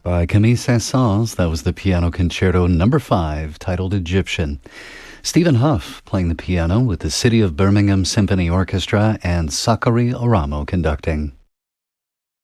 By Camille Saint-Saëns, that was the Piano Concerto Number 5, titled Egyptian. Stephen Huff playing the piano with the City of Birmingham Symphony Orchestra and Sakari Oramo conducting.